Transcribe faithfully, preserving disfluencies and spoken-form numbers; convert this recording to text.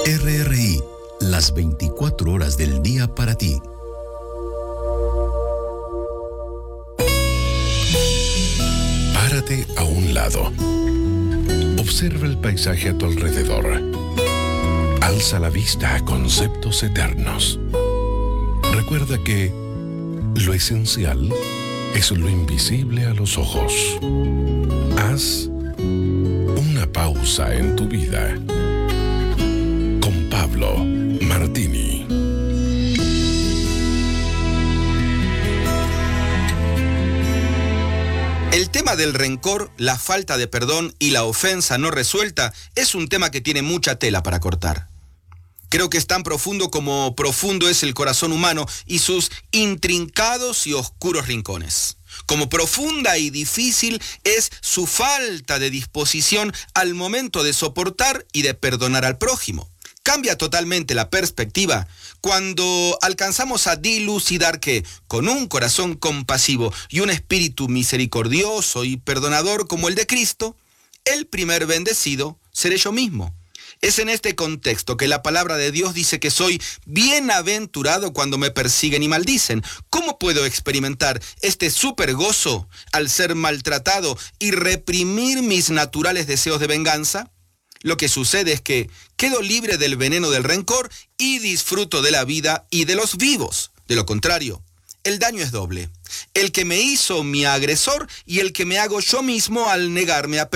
R R I, las veinticuatro horas del día para ti. Párate a un lado. Observa el paisaje a tu alrededor. Alza la vista a conceptos eternos. Recuerda que lo esencial es lo invisible a los ojos. Haz una pausa en tu vida. Con Pablo Martini. El tema del rencor, la falta de perdón y la ofensa no resuelta es un tema que tiene mucha tela para cortar. Creo que es tan profundo como profundo es el corazón humano y sus intrincados y oscuros rincones. Como profunda y difícil es su falta de disposición al momento de soportar y de perdonar al prójimo. Cambia totalmente la perspectiva cuando alcanzamos a dilucidar que, con un corazón compasivo y un espíritu misericordioso y perdonador como el de Cristo, el primer bendecido seré yo mismo. Es en este contexto que la palabra de Dios dice que soy bienaventurado cuando me persiguen y maldicen. ¿Cómo puedo experimentar este súper gozo al ser maltratado y reprimir mis naturales deseos de venganza? Lo que sucede es que quedo libre del veneno del rencor y disfruto de la vida y de los vivos. De lo contrario, el daño es doble. El que me hizo mi agresor y el que me hago yo mismo al negarme a